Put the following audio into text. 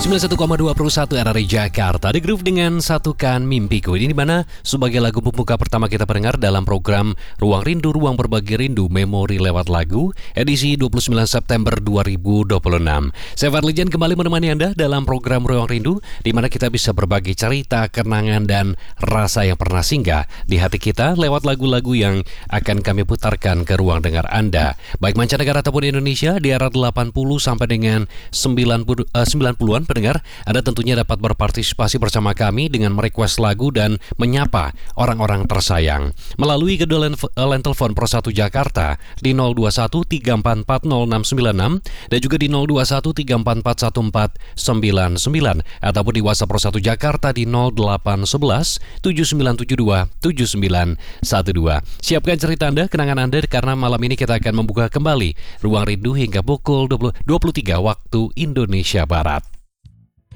91,21 RRI Jakarta di groove dengan Satukan Mimpiku. Ini dimana sebagai lagu pembuka pertama kita pendengar dalam program Ruang Rindu, Ruang Berbagi Rindu, Memori Lewat Lagu, edisi 29 September 2026. Saya Fadlijan kembali menemani Anda dalam program Ruang Rindu, di mana kita bisa berbagi cerita, kenangan, dan rasa yang pernah singgah di hati kita lewat lagu-lagu yang akan kami putarkan ke ruang dengar Anda. Baik mancanegara ataupun Indonesia, di era 80 sampai dengan 90-an pendengar, Anda tentunya dapat berpartisipasi bersama kami dengan merequest lagu dan menyapa orang-orang tersayang melalui kedua line telepon Pro 1 Jakarta di 0213440696 dan juga di 0213441499 ataupun di WhatsApp Pro 1 Jakarta di 081179727912. Siapkan cerita Anda, kenangan Anda, karena malam ini kita akan membuka kembali Ruang Rindu hingga pukul 23 waktu Indonesia Barat.